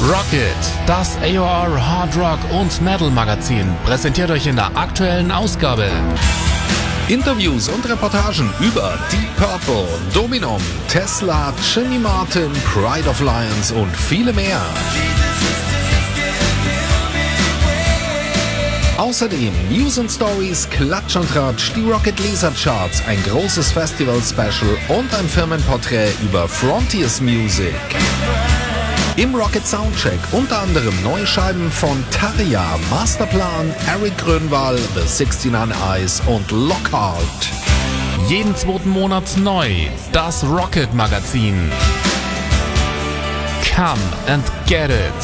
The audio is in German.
Rocket, das AOR Hard Rock und Metal Magazin, präsentiert euch in der aktuellen Ausgabe Interviews und Reportagen über Deep Purple, Dominum, Tesla, Jimmy Martin, Pride of Lions und viele mehr. Außerdem News und Stories, Klatsch und Tratsch, die Rocket Laser Charts, ein großes Festival-Special und ein Firmenporträt über Frontiers Music. Im Rocket Soundcheck unter anderem neue Scheiben von Tarja, Masterplan, Eric Grönwall, The 69 Eyes und Lockhart. Jeden zweiten Monat neu, das Rocket Magazin. Come and get it.